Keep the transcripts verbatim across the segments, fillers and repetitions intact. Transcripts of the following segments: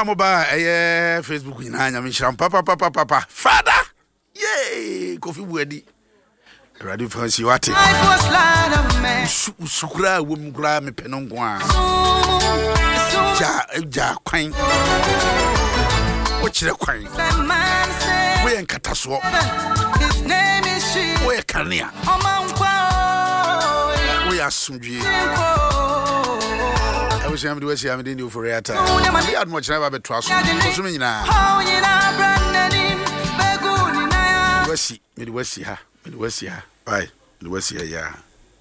Mama Moba, eh, Facebook in Hanya, Misham, Papa, Papa, Papa, Father, yay, Kofi Wedi, Radio France, you are taking Sukra, Wumgra, me Penongua, Ja, Ja, Quine, what's the Quine? We and Cataswa, his name is she, we are Kania, we are Sunji. I wish I'm doing something to do for a time. We had much never but trust. Me now. Wesi, me wesi ha, me wesi ha. Bye, me wesi ya.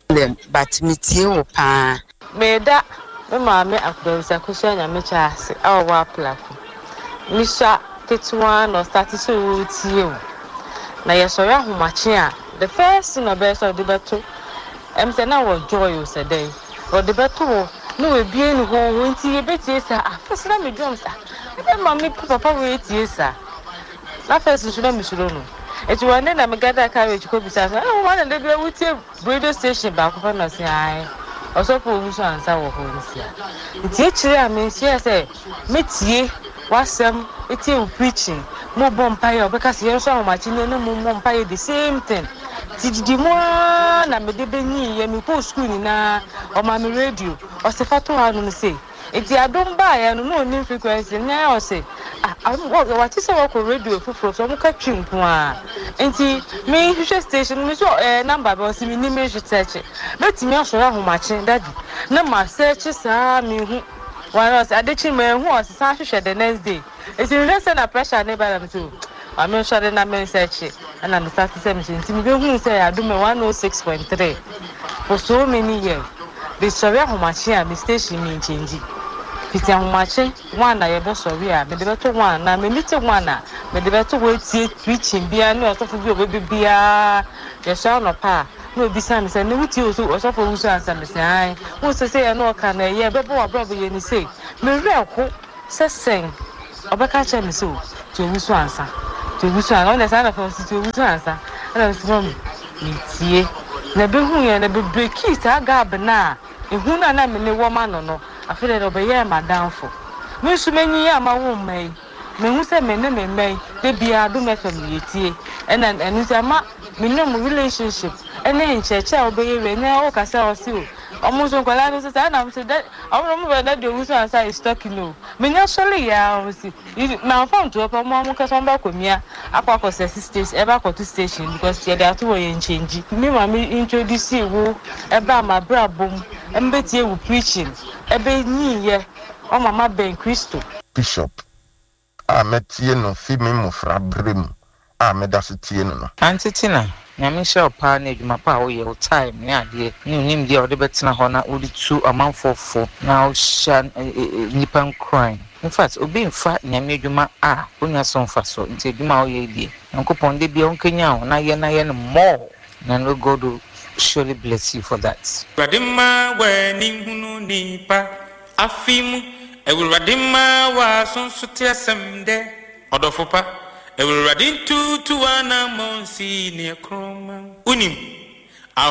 But me tiu pa. Me da, me mama after kusha nya me cha se. Awa wa plafo. Me sha tetuwa no start so tiu. Na yeso ya homache a. The first thing about so the beto. Em say na wo joy o say dey. Or the beto. No, we be in home. When you bet yes, sir. First, let me drum, sir. Then, mommy, papa, wait, yes, sir. That first, you should let me show you. It's one day I'm gather carriage. Could be sir. I want to go with you. Radio station back upon us. I also put you answer what homes here. It's actually, I mean, she say, meet ye, what's some, it's you preaching. More bumpire because you're so much in the more bumpire, the same thing. Did you want na me de beni me post school na o ma me radio o se fato anu say enti adom ba ya no no ni frequency na o say ah what is our radio fufuro so mo ka twimpo a enti me hwehwe station me so eh number be o se me ni me search beti me so ahomache daddy na ma search sa me hu one us adechi me hu o se sa hwehwe the next day enti we say na pressure na ba am too I'm not sure na me search and I'm start to say me who say I do me one oh six point three for so many years. The sorry how much here me station me change. It's how much one na yebe sorry a me de to one na me meet one na me de to wait preaching bia no so for bi bia ye sha no pa no bi say me say no wuti o so for who say answer me say ai who say say no ka na ye be bo abro ye ni say me re ko say sing obeka che me so to wu so answer. To be so on the side of us to be answer. And I was from me. Na be hu ye na be break it agab na. E hu na na me ne woman no no. Afere no be ye madam fo. Me su menyi ya ma wo mai. Me hu se me ne me mai. De bia do me fam yetie. And and and say ma me no relationship. And in church I obey we na o ka say o si o. Almost on Colano says, I'm said that I remember that the Uso answer is talking. No, me actually, yeah, now found to a mom because I'm back with me. I pack us sisters ever go to station because they are two way change. Me, mammy introduce you about my bra boom and bet you preaching. A baby, yeah, oh, Mamma Ben Christo. Bishop, I met you no female fra brim. I met us a tino. Auntie Tina. Nyame sha pa na adwuma pa wo ye time ne ade ne nim dia ode betena ho na odi tu amanfofo na o sha nipan crime. In fact obi mfa nyame adwuma a onya so mfa so nti adwuma wo ye die nkopon de bia onkenya ho na ye na ye no more na no God will surely bless you for that. Radima we ni hunu nipa afimu ewuradima wa sonso tiasem de odofopa Everybody to to one monsi near Chroma. Unim.